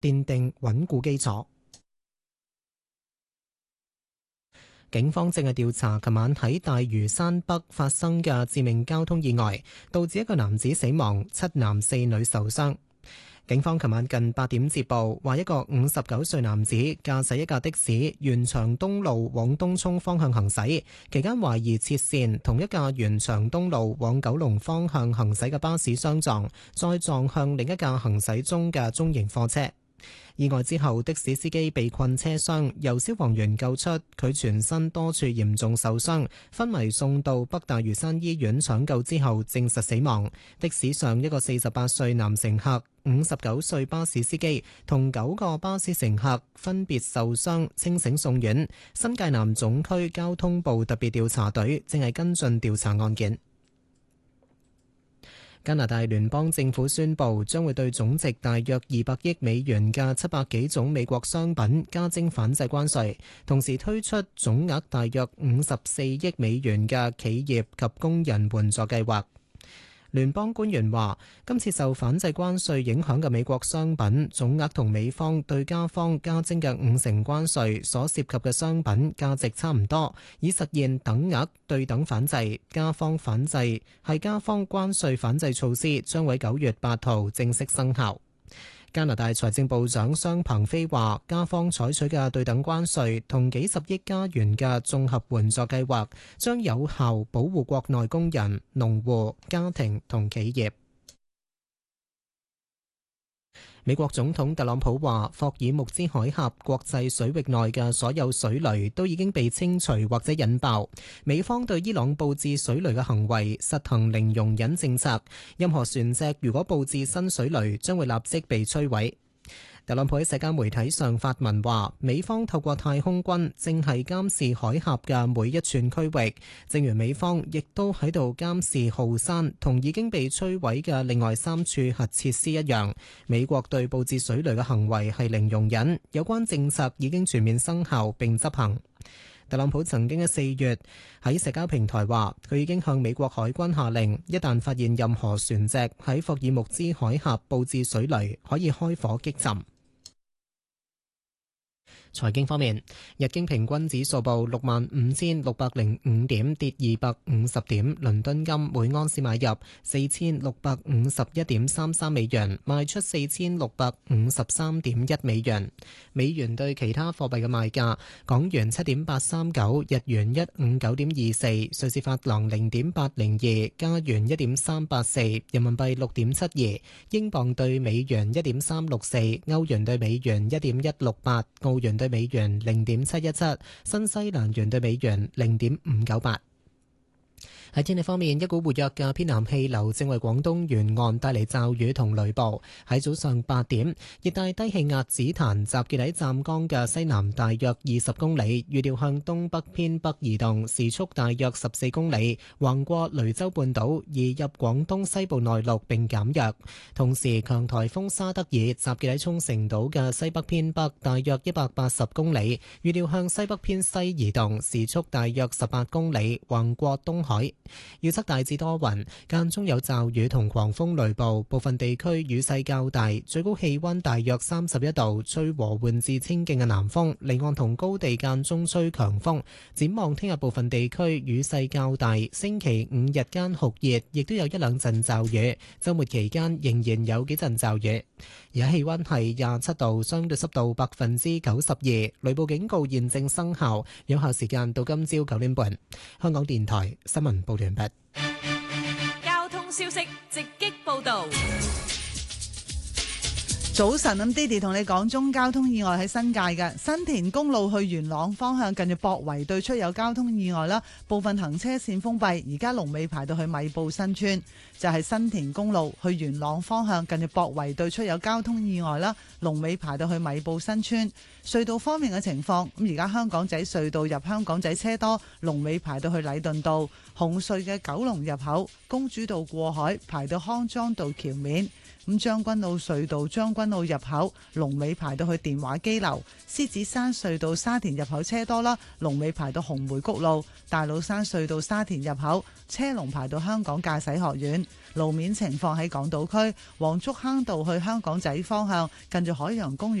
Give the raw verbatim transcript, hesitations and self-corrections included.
奠定穩固基礎。警方正係調查琴晚喺大嶼山北發生嘅致命交通意外，導致一個男子死亡，七男四女受傷。警方琴晚近八點接報，話一個五十九歲男子駕駛一架的士沿長東路往東涌方向行駛，期間懷疑切線，同一架沿長東路往九龍方向行駛嘅巴士相撞，再撞向另一架行駛中嘅中型貨車。意外之後，的士司機被困車廂，由消防員救出，佢全身多處嚴重受傷，昏迷送到北大嶼山醫院搶救之後證實死亡。的士上一個四十八歲男乘客、五十九歲巴士司機同九個巴士乘客分別受傷，清醒送院。新界南總區交通部特別調查隊正係跟進調查案件。加拿大聯邦政府宣布，將會對總值大約二百億美元嘅七百幾種美國商品加徵反制關稅，同時推出總額大約五十四億美元嘅企業及工人援助計劃。聯邦官員話，今次受反制關稅影響嘅美國商品總額同美方對加方加徵嘅五成關稅所涉及嘅商品價值差唔多，以實現等額對等反制。加方反制係加方關稅反制措施，將喺九月八號正式生效。加拿大財政部長商鵬飛話，加方採取嘅對等關稅同幾十億加元嘅綜合援助計劃，將有效保護國內工人、農戶、家庭同企業。美國總統特朗普話，霍爾木茲海峽國際水域內嘅所有水雷都已經被清除或者引爆。美方對伊朗佈置水雷嘅行為實行零容忍政策，任何船隻如果佈置新水雷，將會立即被摧毀。特朗普喺社交媒體上發文話，美方透過太空軍正係監視海峽嘅每一寸區域，正如美方亦都喺度監視浩山同已經被摧毀嘅另外三處核設施一樣。美國對佈置水雷嘅行為係零容忍，有關政策已經全面生效並執行。特朗普曾經喺四月喺社交平台話，佢已經向美國海軍下令，一旦發現任何船隻喺霍爾木茲海峽佈置水雷，可以開火擊沉。財經方面，日經平均指數報六萬五千六百零五點，跌二百五十點。倫敦金每盎司買入四千六百五十一點三三美元，賣出四千六百五十三點一美元。美元對其他貨幣嘅賣價：港元七點八三九，日元一五九點二四，瑞士法郎零點八零二，加元一點三八四，人民幣六點七二，英鎊對美元一點三六四，歐元對美元一點一六八，澳元對美元零點七一七，新西蘭元對美元零點五九八。喺天氣方面，一股活躍嘅偏南氣流正為廣東沿岸帶嚟驟雨同雷暴。喺早上八點，熱帶低氣壓紫檀集結喺湛江嘅西南大約二十公里，預料向東北偏北移動，時速大約十四公里，橫過雷州半島，移入廣東西部內陸並減弱。同時，強颱風沙德爾集結喺沖繩島嘅西北偏北大約一百八十公里，預料向西北偏西移動，時速大約十八公里，橫過東海。預測大致多雲，間中有驟雨同狂風雷暴，部分地區雨勢較大，最高氣溫大約三十一度，吹和緩至清勁嘅南風，離岸同高地間中吹強風。展望聽日部分地區雨勢較大，星期五日間酷熱，亦都有一兩陣驟雨，週末期間仍然有幾陣驟雨。而家氣溫係廿七度，相對濕度百分之九十二，雷暴警告現正生效，有效時間到今朝九點半。香港電台新聞報完畢。 交通消息直擊報道。 早晨，咁 Didi 同你講中交通意外喺新界嘅新田公路去元朗方向，近住博圍對出有交通意外啦，部分行車線封閉，而家龍尾排到去米埔新村。就係新田公路去元朗方向，近住博圍對出有交通意外啦，龍尾排到去米埔新村。隧道方面嘅情況，咁而家香港仔隧道入香港仔車多，龍尾排到去禮頓道。紅隧嘅九龍入口公主道過海排到康莊道橋面。 咁將軍澳隧道將軍澳入口龍尾排到去電話機樓，獅子山隧道沙田入口車多啦，龍尾排到紅梅谷路，大老山隧道沙田入口車龍排到香港駕駛學院。路面情況喺港島區黃竹坑道去香港仔方向，近住海洋公園